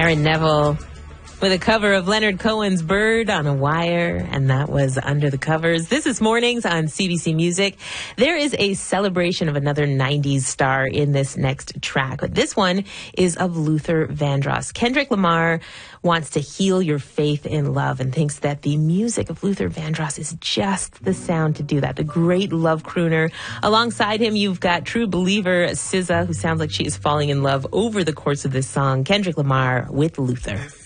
Aaron Neville with a cover of Leonard Cohen's Bird on a Wire, and that was Under the Covers. This is Mornings on CBC Music. There is a celebration of another 90s star in this next track. But this one is of Luther Vandross. Kendrick Lamar wants to heal your faith in love and thinks that the music of Luther Vandross is just the sound to do that. The great love crooner. Alongside him, you've got true believer SZA, who sounds like she is falling in love over the course of this song. Kendrick Lamar with Luther.